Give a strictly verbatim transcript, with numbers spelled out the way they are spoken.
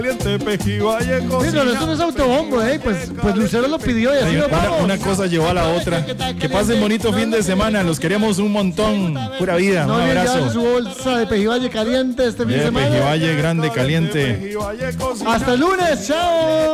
Pejivalle, Sí, pero eso no es autobombo, ¿eh? Pues, pues Lucero lo pidió y así lo una, vamos. una cosa llevó a la otra. Que pasen bonito fin de semana. Los queremos un montón. Pura vida. No Un olviden abrazo. llevarse su bolsa de Pejivalle caliente este fin de Yeah, semana. Pejivalle grande, caliente. Hasta el lunes, chao.